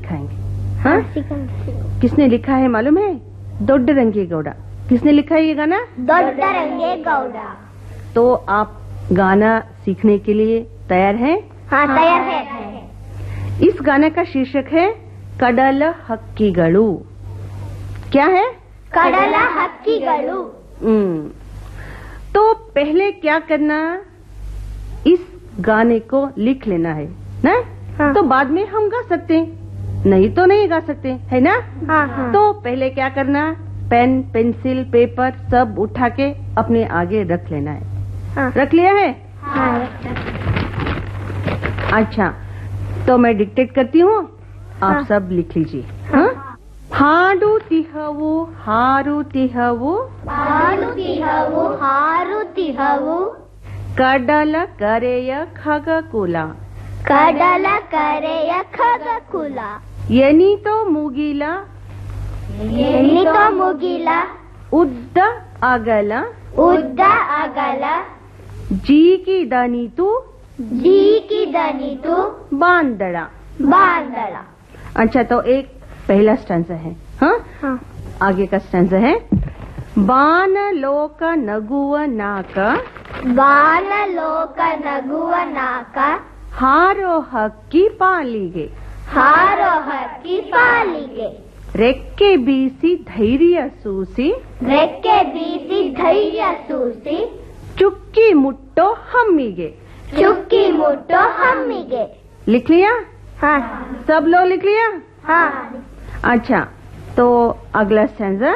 सिखाएंगे। हाँ, किसने लिखा है मालूम है? दोड्डरंगेगौड़ा। किसने लिखा है ये गाना? दोड्डरंगेगौड़ा। तो आप गाना सीखने के लिए तैयार हैं? हाँ, तैयार है। इस गाने का शीर्षक है कड़ल हक्किगळु। क्या है? कड़ल हक्किगळु। तो पहले क्या करना, इस गाने को लिख लेना है ना। हाँ। तो बाद में हम गा सकते हैं, नहीं तो नहीं गा सकते, है ना। हाँ। तो पहले क्या करना, पेन पेंसिल पेपर सब उठा के अपने आगे रख लेना है। हाँ। रख लिया है? हाँ। अच्छा, तो मैं डिक्टेट करती हूँ, आप सब लिख लीजिए। हाँ? ಹಾಡುತ್ತಿಹವು ಹಾರುತ್ತಿಹವು ಹಾಡುತ್ತಿಹವು ಹಾರುತ್ತಿಹವು ಕಡಲ ಕರೆಯ ಖಗಕುಲ ಕಡಲ ಕರೆಯ ಖಗಕುಲ ಎನಿತೋ ಮುಗಿಲ ಎನಿತೋ ಮುಗಿಲ ಉದ್ದ ಅಗಲ ಉದ್ದ ಅಗಲ ಜೀಕಿದನಿತು ಜೀಕಿದನಿತು ಬಾಂದಳ ಬಾಂದಳ। अच्छा, तो एक पहला स्टैंजा है। हाँ? हाँ। आगे का स्टैंजा है ಬಾನ ಲೋಕ ನಗುವ ನಾಕ ಬಾನ ಲೋಕ ನಗುವ ನಾಕ ಹಾರೋ ಹಕ್ಕಿ ಪಾಲಿಗೆ ಹಾರೋ ಹಕ್ಕಿ ಪಾಲಿಗೆ ರೆಕ್ಕೆ ಬೀಸಿ ಧೈರ್ಯ ಸೂಸಿ ರೆಕ್ಕೆ ಬೀಸಿ ಧೈರ್ಯ ಸೂಸಿ ಚುಕ್ಕಿ ಮುಟ್ಟೋ ಹಮ್ಮಿಗೆ ಚುಕ್ಕಿ ಮುಟ್ಟೋ ಹಮ್ಮಿಗೆ। लिख लिया? हाँ। सब लोग लिख लिया? हाँ। अच्छा, तो अगला स्टैंजा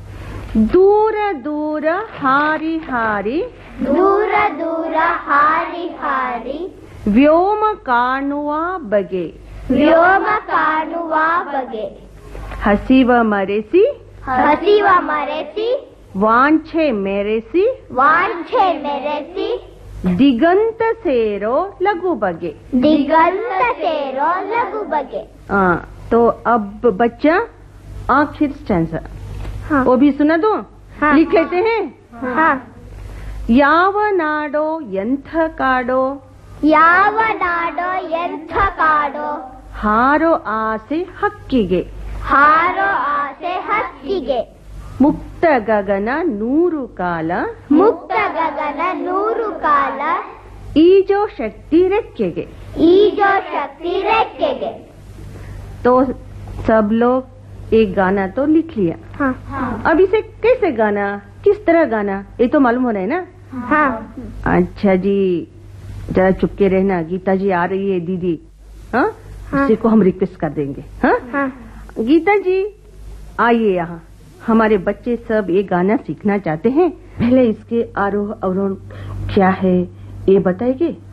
दूर दूर हारी हारी ದೂರ ದೂರ ಹಾರಿ ಹಾರಿ ವ್ಯೋಮ ಕಾಣುವ ಬಗೆ ವ್ಯೋಮ ಕಾಣುವ ಬಗೆ ಹಸಿವ ಮರೆಸಿ ಹಸಿವ ಮರೆಸಿ ವಾಂಛೆ ಮೆರೆಸಿ ವಾಂಛೆ ಮೆರೆಸಿ ದಿಗಂತ ಸೇರೋ ಲಘು ಬಗೆ ದಿಗಂತ ಸೇರೋ ಲಘು ಬಗೆ। तो अब बच्चा आखिर स्टैंजा। हाँ। वो भी सुना दो। हाँ। लिख लेते हैं। हाँ। ಯಾವ ನಾಡೋ ಎಂಥ ಕಾಡೋ ಯಾವ ನಾಡೋ ಎಂಥ ಕಾಡೋ ಹಾರೋ ಆಸೆ ಹಕ್ಕಿಗೆ ಹಾರೋ ಆಸೆ ಹಕ್ಕಿಗೆ ಮುಕ್ತ ಗಗನ ನೂರು ಕಾಲ ಮುಕ್ತ ಗಗನ ನೂರು ಕಾಲ ಈಜೋ ಶಕ್ತಿ ರೆಕ್ಕೆಗೆ ಈಜೋ ಶಕ್ತಿ ರೆಕ್ಕೆಗೆ। तो सब लोग एक गाना तो लिख लिया। हाँ। अब इसे कैसे गाना, किस तरह गाना, ये तो मालूम हो रहा है ना। हाँ। अच्छा जी, जरा चुपके रहना, गीता जी आ रही है दीदी। हाँ? उसी को हम रिक्वेस्ट कर देंगे। हाँ? हाँ। गीता जी आइए यहाँ, हमारे बच्चे सब ये गाना सीखना चाहते हैं, पहले इसके आरोह अवरोह क्या है ये बताएंगे।